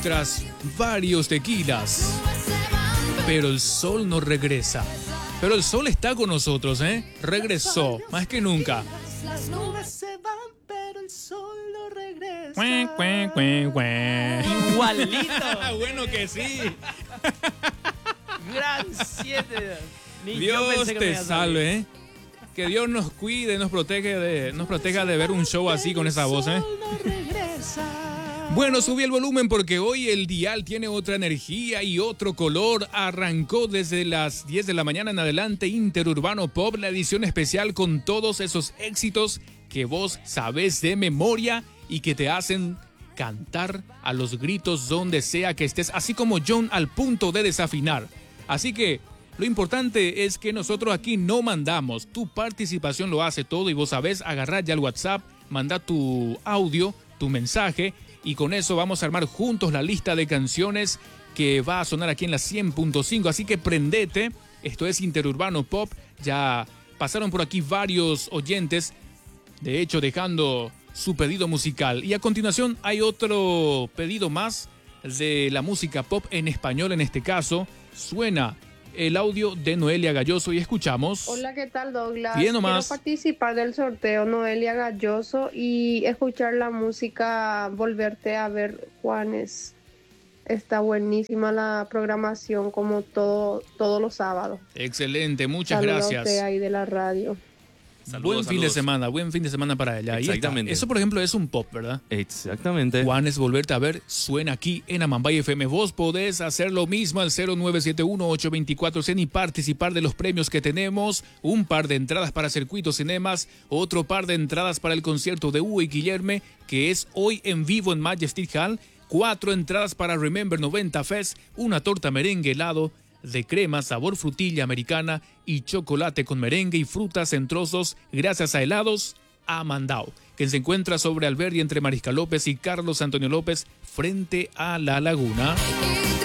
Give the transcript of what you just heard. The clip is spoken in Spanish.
tras varios tequilas. Pero el sol no regresa. Pero el sol está con nosotros, ¿eh? Regresó, más que nunca. Las nubes se van, pero el sol no regresa. Igualito. Bueno que sí. Gran 7. Dios te salve, ¿eh? Que Dios nos cuide, nos proteja de ver un show así con esa voz, ¿eh? Bueno, subí el volumen porque hoy el dial tiene otra energía y otro color. Arrancó desde las 10 de la mañana en adelante Interurbano Pop, la edición especial con todos esos éxitos que vos sabés de memoria y que te hacen cantar a los gritos donde sea que estés, así como John al punto de desafinar. Así que lo importante es que nosotros aquí no mandamos, tu participación lo hace todo y vos sabés, agarrar ya el WhatsApp, manda tu audio, tu mensaje y con eso vamos a armar juntos la lista de canciones que va a sonar aquí en la 100.5, así que prendete, esto es Interurbano Pop, ya pasaron por aquí varios oyentes, de hecho dejando su pedido musical y a continuación hay otro pedido más de la música pop en español en este caso, suena el audio de Noelia Gayoso y escuchamos. Hola, ¿qué tal, Douglas? Bien nomás. Quiero participar del sorteo Noelia Gayoso y escuchar la música Volverte a ver, Juanes. Está buenísima la programación como todos los sábados. Excelente, muchas Saludos gracias. a usted ahí de la radio. Buen fin de semana para ella. Exactamente. Eso, por ejemplo, es un pop, ¿verdad? Exactamente. Juanes, Volverte a ver, suena aquí en Amambay FM. Vos podés hacer lo mismo al 0971-824-100 y participar de los premios que tenemos. Un par de entradas para Circuito Cinemas, otro par de entradas para el concierto de Hugo y Guillerme, que es hoy en vivo en Majestic Hall. 4 entradas para Remember 90 Fest, una torta merengue helado de crema, sabor frutilla americana y chocolate con merengue y frutas en trozos gracias a Helados Amandao, que se encuentra sobre Alberdi entre Mariscal López y Carlos Antonio López frente a la laguna.